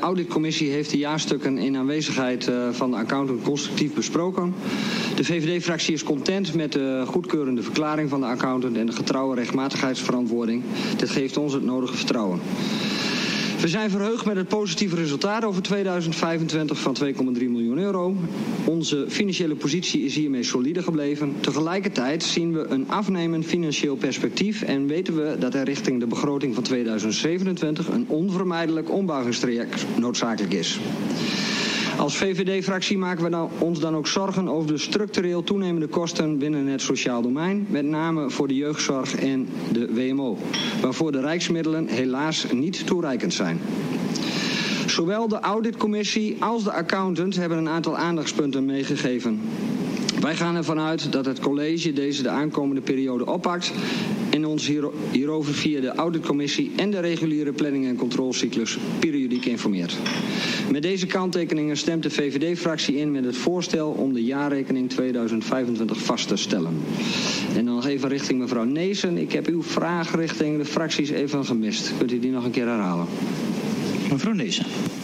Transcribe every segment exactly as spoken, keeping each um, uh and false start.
auditcommissie heeft de jaarstukken in aanwezigheid uh, van de accountant constructief besproken. De V V D-fractie is content met de goedkeurende verklaring van de accountant en de getrouwe rechtmatigheidsverantwoording. Dit geeft ons het nodige vertrouwen. We zijn verheugd met het positieve resultaat over tweeduizend vijfentwintig van twee komma drie miljoen euro. Onze financiële positie is hiermee solide gebleven. Tegelijkertijd zien we een afnemend financieel perspectief en weten we dat er richting de begroting van tweeduizend zevenentwintig een onvermijdelijk ombuigingstraject noodzakelijk is. Als V V D-fractie maken we dan, ons dan ook zorgen over de structureel toenemende kosten binnen het sociaal domein, met name voor de jeugdzorg en de W M O, waarvoor de rijksmiddelen helaas niet toereikend zijn. Zowel de auditcommissie als de accountant hebben een aantal aandachtspunten meegegeven. Wij gaan ervan uit dat het college deze de aankomende periode oppakt en ons hier, hierover via de auditcommissie en de reguliere planning- en controlecyclus periodiek informeert. Met deze kanttekeningen stemt de V V D-fractie in met het voorstel om de jaarrekening tweeduizend vijfentwintig vast te stellen. En dan nog even richting mevrouw Neesen. Ik heb uw vraag richting de fracties even gemist. Kunt u die nog een keer herhalen? Mevrouw Neesen.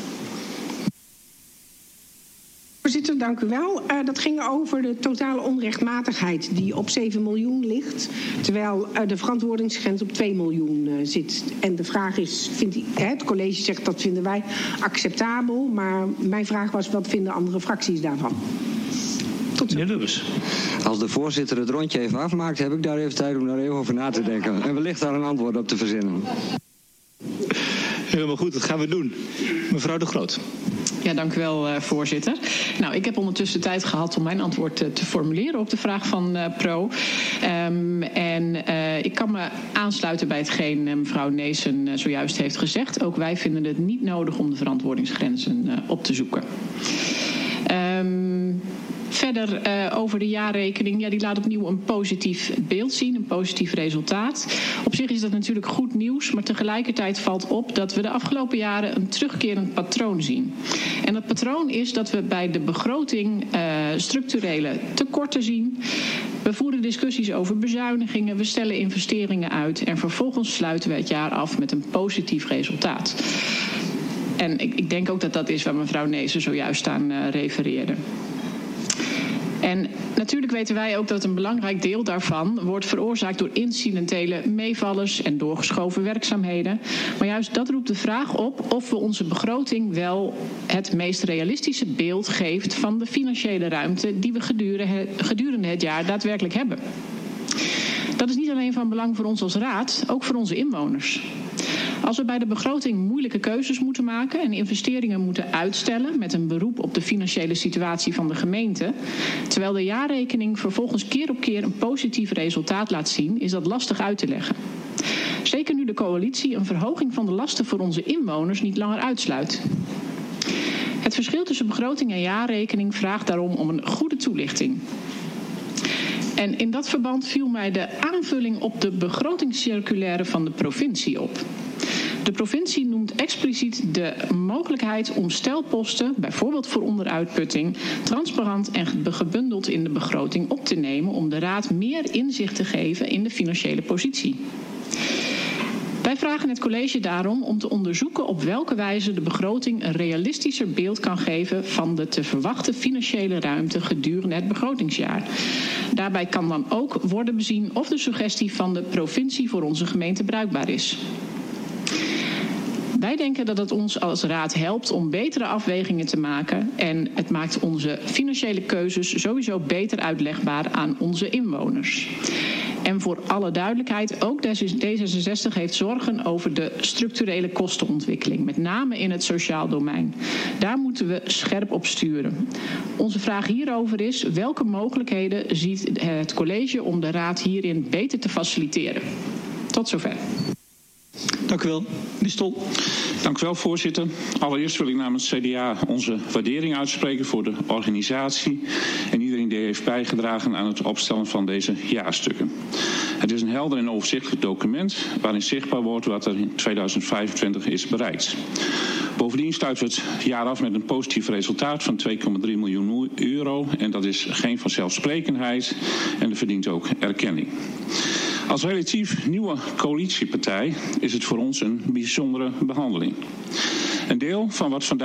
Voorzitter, dank u wel. Uh, dat ging over de totale onrechtmatigheid die op zeven miljoen ligt, terwijl uh, de verantwoordingsgrens op twee miljoen uh, zit. En de vraag is, vindt die, hè, het college zegt dat vinden wij acceptabel, maar mijn vraag was, wat vinden andere fracties daarvan? Tot zo. Lubbers. Als de voorzitter het rondje even afmaakt, heb ik daar even tijd om daar even over na te denken. En wellicht daar een antwoord op te verzinnen. Helemaal goed, dat gaan we doen. Mevrouw De Groot. Ja, dank u wel, uh, voorzitter. Nou, ik heb ondertussen tijd gehad om mijn antwoord uh, te formuleren op de vraag van uh, Pro. Um, en uh, ik kan me aansluiten bij hetgeen uh, mevrouw Neesen uh, zojuist heeft gezegd. Ook wij vinden het niet nodig om de verantwoordingsgrenzen uh, op te zoeken. Um, Verder uh, over de jaarrekening. Ja, die laat opnieuw een positief beeld zien, een positief resultaat. Op zich is dat natuurlijk goed nieuws, maar tegelijkertijd valt op dat we de afgelopen jaren een terugkerend patroon zien. En dat patroon is dat we bij de begroting uh, structurele tekorten zien. We voeren discussies over bezuinigingen, we stellen investeringen uit en vervolgens sluiten we het jaar af met een positief resultaat. En ik, ik denk ook dat dat is waar mevrouw Neesen zojuist aan uh, refereerde. En natuurlijk weten wij ook dat een belangrijk deel daarvan wordt veroorzaakt door incidentele meevallers en doorgeschoven werkzaamheden. Maar juist dat roept de vraag op of we onze begroting wel het meest realistische beeld geeft van de financiële ruimte die we gedurende het jaar daadwerkelijk hebben. Dat is niet alleen van belang voor ons als raad, ook voor onze inwoners. Als we bij de begroting moeilijke keuzes moeten maken en investeringen moeten uitstellen met een beroep op de financiële situatie van de gemeente, terwijl de jaarrekening vervolgens keer op keer een positief resultaat laat zien, is dat lastig uit te leggen. Zeker nu de coalitie een verhoging van de lasten voor onze inwoners niet langer uitsluit. Het verschil tussen begroting en jaarrekening vraagt daarom om een goede toelichting. En in dat verband viel mij de aanvulling op de begrotingscirculaire van de provincie op. De provincie noemt expliciet de mogelijkheid om stelposten, bijvoorbeeld voor onderuitputting, transparant en gebundeld in de begroting op te nemen om de raad meer inzicht te geven in de financiële positie. Wij vragen het college daarom om te onderzoeken op welke wijze de begroting een realistischer beeld kan geven van de te verwachten financiële ruimte gedurende het begrotingsjaar. Daarbij kan dan ook worden bezien of de suggestie van de provincie voor onze gemeente bruikbaar is. Wij denken dat het ons als raad helpt om betere afwegingen te maken en het maakt onze financiële keuzes sowieso beter uitlegbaar aan onze inwoners. En voor alle duidelijkheid, ook D zesenzestig heeft zorgen over de structurele kostenontwikkeling, met name in het sociaal domein. Daar moeten we scherp op sturen. Onze vraag hierover is, welke mogelijkheden ziet het college om de raad hierin beter te faciliteren? Tot zover. Dank u wel. Meneer Stol. Dank u wel, voorzitter. Allereerst wil ik namens het C D A onze waardering uitspreken voor de organisatie en iedereen die heeft bijgedragen aan het opstellen van deze jaarstukken. Het is een helder en overzichtelijk document waarin zichtbaar wordt wat er in tweeduizend vijfentwintig is bereikt. Bovendien sluiten we het jaar af met een positief resultaat van twee komma drie miljoen euro en dat is geen vanzelfsprekendheid en dat verdient ook erkenning. Als relatief nieuwe coalitiepartij is het voor ons een bijzondere behandeling. Een deel van wat vandaag